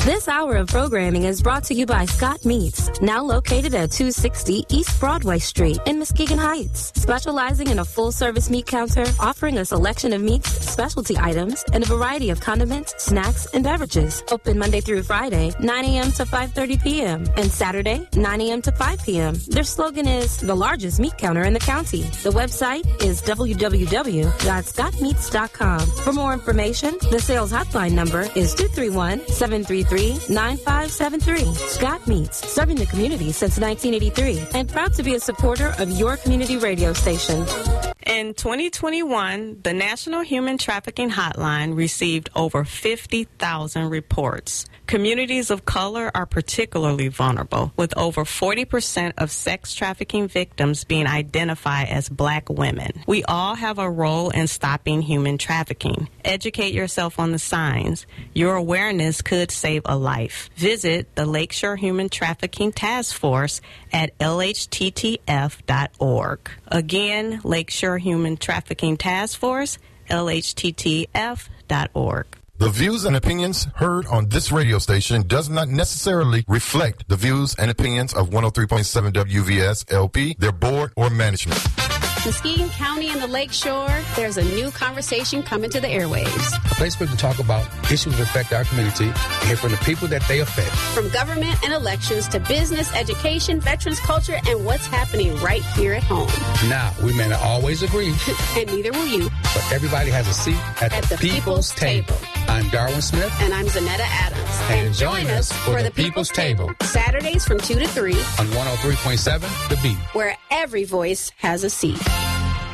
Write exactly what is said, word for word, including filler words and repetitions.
This hour of programming is brought to you by Scott Meats, now located at two sixty East Broadway Street in Muskegon Heights. Specializing in a full-service meat counter, offering a selection of meats, specialty items, and a variety of condiments, snacks, and beverages. Open Monday through Friday, nine a.m. to five thirty p.m. and Saturday, nine a.m. to five p.m. Their slogan is the largest meat counter in the county. The website is w w w dot scott meats dot com. For more information, the sales hotline number is two three one, seven three three, nine five seven three. Scott Meats, serving the community since nineteen eighty-three and proud to be a supporter of your community radio station. In twenty twenty-one, the National Human Trafficking Hotline received over fifty thousand reports. Communities of color are particularly vulnerable, with over forty percent of sex trafficking victims being identified as black women. We all have a role in stopping human trafficking. Educate yourself on the signs. Your awareness could save a life. Visit the Lakeshore Human Trafficking Task Force at L H T T F dot org. Again, Lakeshore Human Trafficking Task Force, L H T T F dot org. The views and opinions heard on this radio station does not necessarily reflect the views and opinions of one oh three point seven W V S L P, their board, or management. Muskegon County and the Lakeshore, there's a new conversation coming to the airwaves. A place where we can talk about issues that affect our community and hear from the people that they affect. From government and elections to business, education, veterans culture, and what's happening right here at home. Now, we may not always agree. And neither will you. But everybody has a seat at, at the, the People's, People's Table. Table. I'm Darwin Smith. And I'm Zanetta Adams. And, and join us for, for the People's, People's Table. Table. Saturdays from two to three. On one oh three point seven, The Beat. Where every voice has a seat.